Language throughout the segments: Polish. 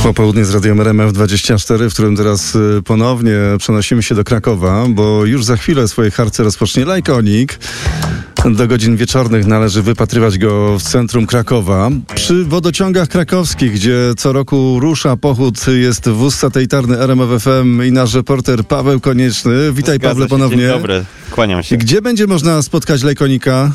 Popołudnie z Radiem RMF24, w którym teraz ponownie przenosimy się do Krakowa, bo już za chwilę swoje harce rozpocznie Lajkonik. Do godzin wieczornych należy wypatrywać go w centrum Krakowa. Przy wodociągach krakowskich, gdzie co roku rusza pochód, jest wóz satelitarny RMF FM i nasz reporter Paweł Konieczny. Witaj, Pawle, ponownie. Dzień dobry, kłaniam się. Gdzie będzie można spotkać Lajkonika?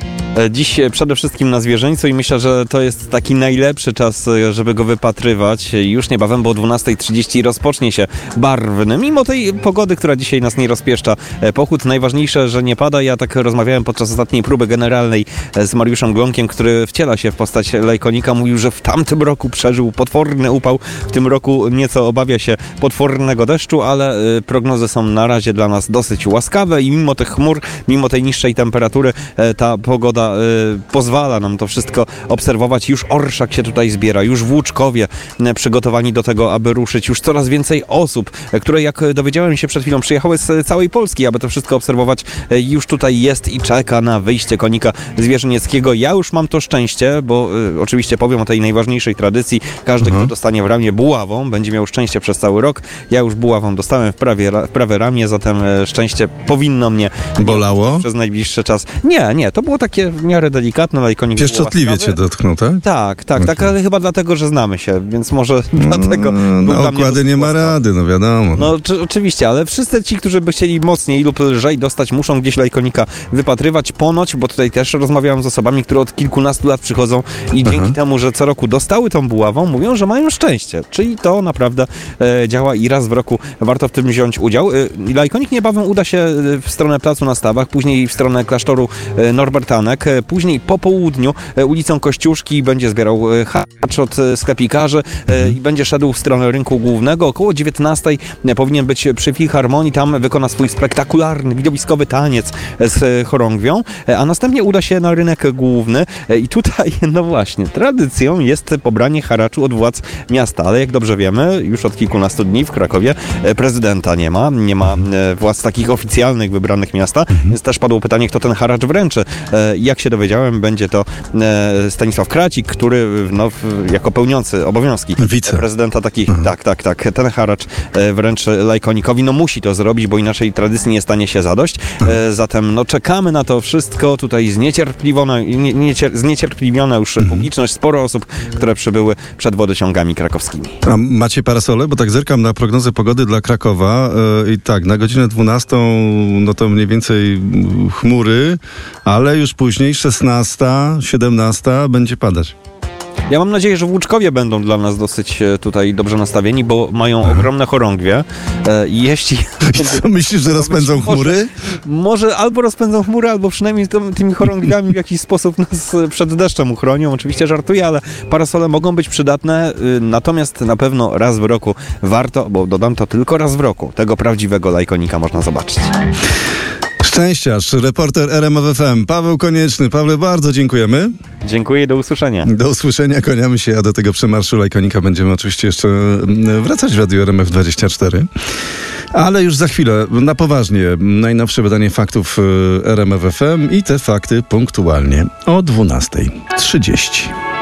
Dziś przede wszystkim na Zwierzyńcu i myślę, że to jest taki najlepszy czas, żeby go wypatrywać. Już niebawem, bo o 12:30 rozpocznie się barwny, mimo tej pogody, która dzisiaj nas nie rozpieszcza. Pochód, najważniejsze, że nie pada. Ja tak rozmawiałem podczas ostatniej próby generalnej z Mariuszem Glonkiem, który wciela się w postać Lajkonika. Mówił, że w tamtym roku przeżył potworny upał. W tym roku nieco obawia się potwornego deszczu, ale prognozy są na razie dla nas dosyć łaskawe i mimo tych chmur, mimo tej niższej temperatury, ta pogoda pozwala nam to wszystko obserwować. Już orszak się tutaj zbiera, już włóczkowie przygotowani do tego, aby ruszyć. Już coraz więcej osób, które, jak dowiedziałem się przed chwilą, przyjechały z całej Polski, aby to wszystko obserwować. Już tutaj jest i czeka na wyjście konika zwierzynieckiego. Ja już mam to szczęście, bo oczywiście powiem o tej najważniejszej tradycji. Każdy, kto dostanie w ramię buławą, będzie miał szczęście przez cały rok. Ja już buławą dostałem w prawe ramię, zatem szczęście powinno mnie bolało przez najbliższy czas. Nie, to było takie w miarę delikatne, Lajkonik pieszczotliwie cię dotknął, tak? Tak, ale chyba dlatego, że znamy się, więc może dlatego... Na okłady nie ma rady, no wiadomo. No oczywiście, ale wszyscy ci, którzy by chcieli mocniej lub lżej dostać, muszą gdzieś Lajkonika wypatrywać. Ponoć, bo tutaj też rozmawiałem z osobami, które od kilkunastu lat przychodzą i dzięki temu, że co roku dostały tą buławą, mówią, że mają szczęście. Czyli to naprawdę działa i raz w roku warto w tym wziąć udział. Lajkonik niebawem uda się w stronę Placu na Stawach, później w stronę klasztoru Norbertanek, później po południu ulicą Kościuszki będzie zbierał haracz od sklepikarzy i będzie szedł w stronę rynku głównego. Około 19:00 powinien być przy Filharmonii, tam wykona swój spektakularny, widowiskowy taniec z chorągwią, a następnie uda się na rynek główny i tutaj, no właśnie, tradycją jest pobranie haraczu od władz miasta, ale jak dobrze wiemy, już od kilkunastu dni w Krakowie prezydenta nie ma władz takich oficjalnych wybranych miasta, więc też padło pytanie, kto ten haracz wręczy. Jak się dowiedziałem, będzie to Stanisław Kracik, który jako pełniący obowiązki prezydenta takich, tak, ten haracz wręcz Lajkonikowi, musi to zrobić, bo inaczej tradycji nie stanie się zadość. Zatem czekamy na to wszystko, tutaj zniecierpliwiona już publiczność, sporo osób, które przybyły przed wodociągami krakowskimi. A macie parasole? Bo tak zerkam na prognozę pogody dla Krakowa i tak, na godzinę 12 to mniej więcej chmury, ale już później 16, 17 będzie padać. Ja mam nadzieję, że włóczkowie będą dla nas dosyć tutaj dobrze nastawieni, bo mają ogromne chorągwie. Jeśli... Co myślisz, że rozpędzą chmury? Może albo rozpędzą chmury, albo przynajmniej tymi chorągwiami w jakiś sposób nas przed deszczem uchronią. Oczywiście żartuję, ale parasole mogą być przydatne, natomiast na pewno raz w roku warto, bo dodam to tylko raz w roku, tego prawdziwego Lajkonika można zobaczyć. Szczęściarz, reporter RMF FM, Paweł Konieczny. Pawle, bardzo dziękujemy. Dziękuję, do usłyszenia. Do usłyszenia, kłaniamy się, a do tego przemarszu Lajkonika będziemy oczywiście jeszcze wracać w Radiu RMF24. Ale już za chwilę, na poważnie, najnowsze wydanie faktów RMF FM i te fakty punktualnie o 12:30.